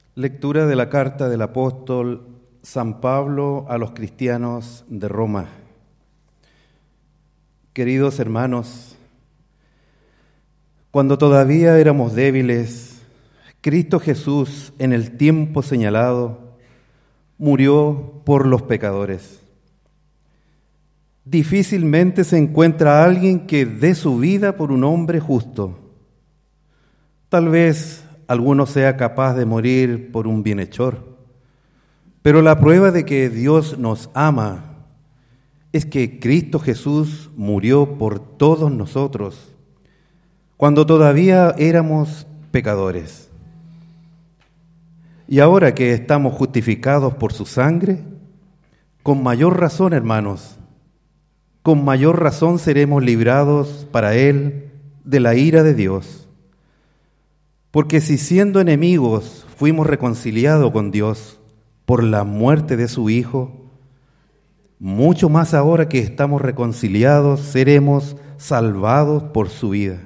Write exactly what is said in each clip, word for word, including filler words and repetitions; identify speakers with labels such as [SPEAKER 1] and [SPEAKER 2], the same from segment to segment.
[SPEAKER 1] Lectura de la carta del apóstol San Pablo a los cristianos de Roma. Queridos hermanos, cuando todavía éramos débiles, Cristo Jesús, en el tiempo señalado, murió por los pecadores. Difícilmente se encuentra alguien que dé su vida por un hombre justo. Tal vez alguno sea capaz de morir por un bienhechor, pero la prueba de que Dios nos ama es que Cristo Jesús murió por todos nosotros cuando todavía éramos pecadores. Y ahora que estamos justificados por su sangre, con mayor razón, hermanos, con mayor razón seremos librados para Él de la ira de Dios. Porque si siendo enemigos fuimos reconciliados con Dios por la muerte de su Hijo, mucho más ahora que estamos reconciliados seremos salvados por su vida.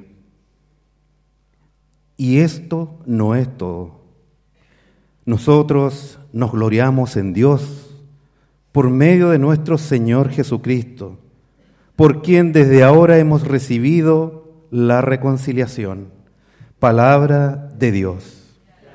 [SPEAKER 1] Y esto no es todo. Nosotros nos gloriamos en Dios por medio de nuestro Señor Jesucristo, por quien desde ahora hemos recibido la reconciliación. Palabra de Dios.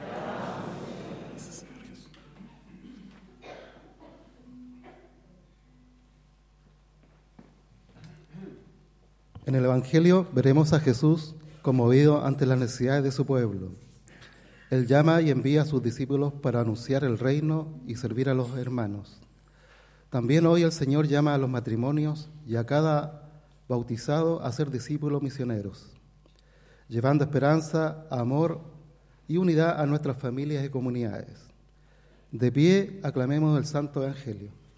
[SPEAKER 2] En el Evangelio veremos a Jesús conmovido ante las necesidades de su pueblo. Él llama y envía a sus discípulos para anunciar el reino y servir a los hermanos. También hoy el Señor llama a los matrimonios y a cada bautizado a ser discípulos misioneros, llevando esperanza, amor y unidad a nuestras familias y comunidades. De pie, aclamemos el Santo Evangelio.